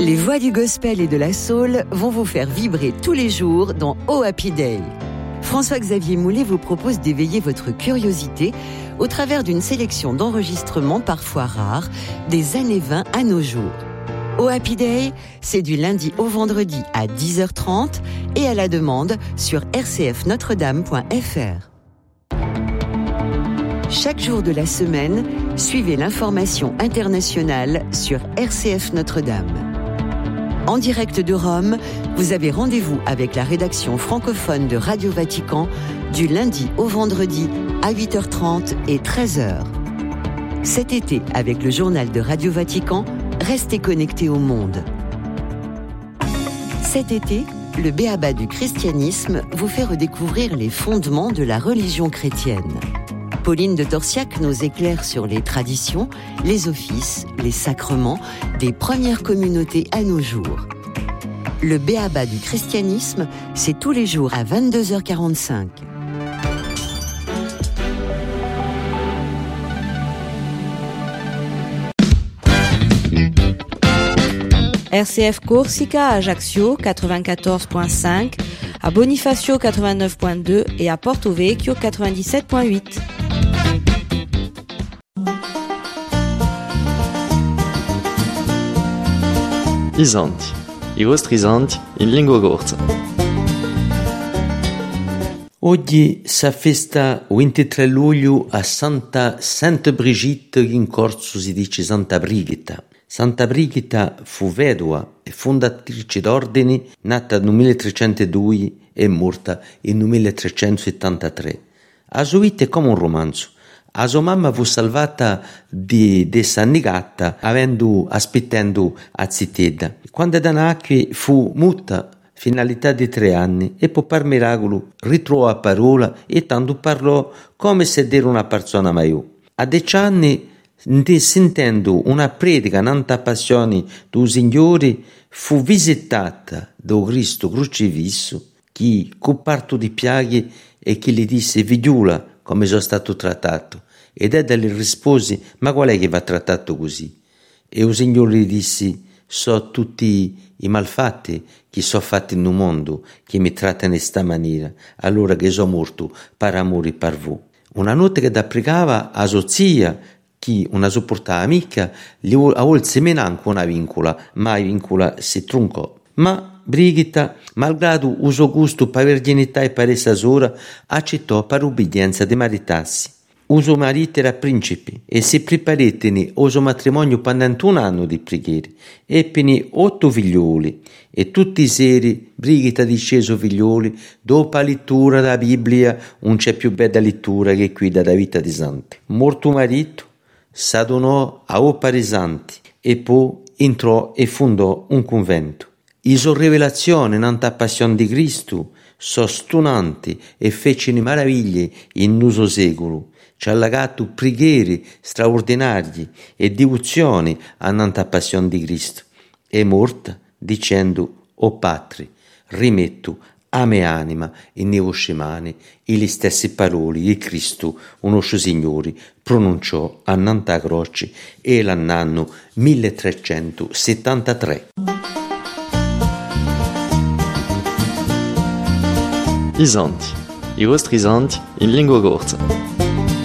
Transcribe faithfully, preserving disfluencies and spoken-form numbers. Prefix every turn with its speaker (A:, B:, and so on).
A: Les voix du gospel et de la soul vont vous faire vibrer tous les jours dans Oh Happy Day. François-Xavier Moulet vous propose d'éveiller votre curiosité au travers d'une sélection d'enregistrements parfois rares des années vingt à nos jours. Oh Happy Day, c'est du lundi au vendredi à dix heures trente et à la demande sur r c f notre dame point f r. Chaque jour de la semaine, suivez l'information internationale sur R C F Notre-Dame. En direct de Rome, vous avez rendez-vous avec la rédaction francophone de Radio Vatican du lundi au vendredi à huit heures trente et treize heures. Cet été, avec le journal de Radio Vatican, restez connectés au monde. Cet été, le Béaba du christianisme vous fait redécouvrir les fondements de la religion chrétienne. Pauline de Torsiac nous éclaire sur les traditions, les offices, les sacrements des premières communautés à nos jours. Le Béaba du christianisme, c'est tous les jours à vingt-deux heures quarante-cinq.
B: R C F Corsica à Ajaccio quatre-vingt-quatorze virgule cinq, à Bonifacio quatre-vingt-neuf virgule deux et à Porto Vecchio quatre-vingt-dix-sept virgule huit.
C: Isanti, i vostri isanti in lingua corsa.
D: Oggi si festa il ventitré luglio a Santa Santa Brigitte, in corso si dice Santa Brigida. Santa Brigida fu vedova e fondatrice d'ordini, nata nel milletrecentodue e morta nel milletrecentosettantatré. A sua vita è come un romanzo. A sua mamma fu salvata di dessa annegata avendo aspettando a zitedda. Quando da nacque fu muta fino all'età di tre anni e poi per miracolo ritrovò a parola e tanto parlò come se era una persona maiù. A dieci anni, sentendo una predica nanta passione do Signore, fu visitata da Cristo crocifisso che coperto di piaghe e che gli disse: figliula, come sono stato trattato? Ed Edda gli rispose: ma qual è che va trattato così? E il Signore gli disse: so tutti i malfatti che sono fatti nel mondo che mi trattano in questa maniera, allora che sono morto per amore per voi. Una notte che da pregava a sua zia, che una sopportava amica, gli aveva seminato una vincola, ma la vincola si troncò. Ma Brigida, malgrado il suo gusto per verginità e per essa sola, accettò per ubbidienza di maritarsi. Il suo marito era principe e si preparettene al suo matrimonio per un anno di preghiere. Ebbene otto figlioli e tutti i seri Brigida diceva ai suoi figlioli: dopo la lettura della Bibbia non c'è più bella lettura che qui dalla vita di santi. Morto marito, s'adonò a opere santi e poi entrò e fondò un convento. I sue rivelazioni nella passione di Cristo sono stonanti e fecero meraviglie in uso secolo. Ci ha legato preghiere straordinarie e devozioni nella passione di Cristo. È morta dicendo: o Patri, rimetto a me anima in le vostre mani, e le stesse parole di Cristo, un nostro Signore, pronunciò a Nanta Croce e l'anno milletrecentosettantatré.
C: Isanti, i vostri isanti in lingua corsa.